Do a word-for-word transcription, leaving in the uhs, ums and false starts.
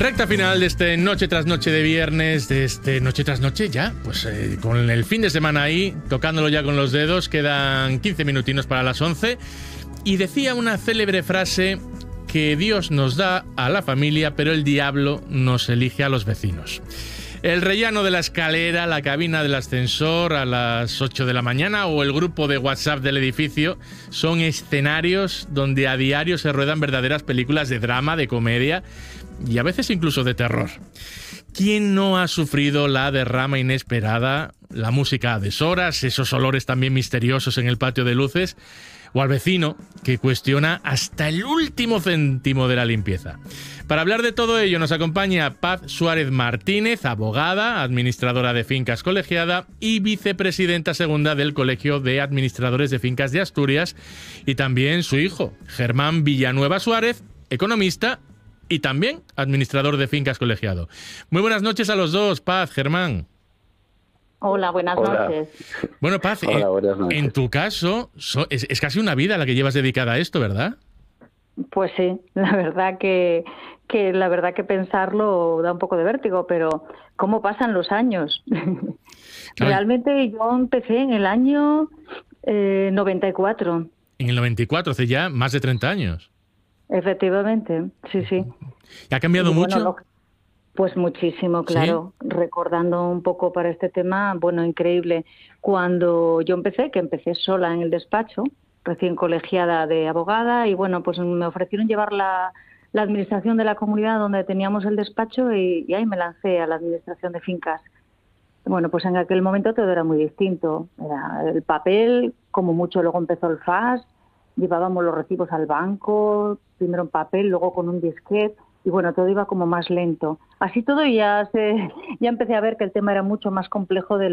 Recta final de este noche tras noche de viernes, de este noche tras noche ya, pues eh, con el fin de semana ahí, tocándolo ya con los dedos, quedan quince minutinos para las once. Y decía una célebre frase que Dios nos da a la familia, pero el diablo nos elige a los vecinos. El rellano de la escalera, la cabina del ascensor a las ocho de la mañana o el grupo de WhatsApp del edificio son escenarios donde a diario se ruedan verdaderas películas de drama, de comedia y a veces incluso de terror. ¿Quién no ha sufrido la derrama inesperada, la música a deshoras, esos olores también misteriosos en el patio de luces? O al vecino que cuestiona hasta el último céntimo de la limpieza. Para hablar de todo ello nos acompaña Paz Suárez Martínez, abogada, administradora de fincas colegiada y vicepresidenta segunda del Colegio de Administradores de Fincas de Asturias, y también su hijo, Germán Villanueva Suárez, economista y también administrador de fincas colegiado. Muy buenas noches a los dos, Paz, Germán. Hola, buenas Hola. noches. Bueno, Paz, Hola, eh, buenas noches. en tu caso so, es, es casi una vida la que llevas dedicada a esto, ¿verdad? Pues sí, la verdad que, que la verdad que pensarlo da un poco de vértigo, pero ¿cómo pasan los años? Claro. Realmente yo empecé en el año eh, noventa y cuatro. En el noventa y cuatro, hace ya más de treinta años. Efectivamente, sí, sí. ¿Y ha cambiado Y bueno, mucho? lo- Pues muchísimo, claro. Recordando un poco para este tema, bueno, increíble. Cuando yo empecé, que empecé sola en el despacho, recién colegiada de abogada, y bueno, pues me ofrecieron llevar la, la administración de la comunidad donde teníamos el despacho y, y ahí me lancé a la administración de fincas. Bueno, pues en aquel momento todo era muy distinto. Era el papel, como mucho, luego empezó el fax, llevábamos los recibos al banco, primero en papel, luego con un disquete, y bueno, todo iba como más lento. Así todo ya se, ya empecé a ver que el tema era mucho más complejo de